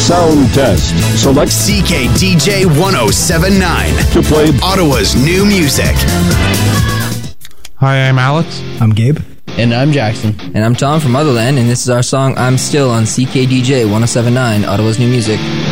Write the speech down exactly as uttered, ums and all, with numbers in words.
Sound test. Select C K D J ten seventy-nine to play Ottawa's new music. Hi, I'm Alex. I'm Gabe. And I'm Jackson. And I'm Tom from Motherland, and this is our song I'm Still on C K D J ten seventy-nine, Ottawa's new music.